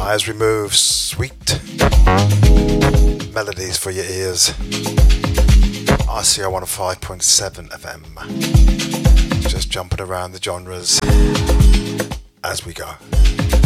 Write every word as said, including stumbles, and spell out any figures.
As we move, sweet melodies for your ears. R C R one oh five point seven F M. Just jumping around the genres as we go.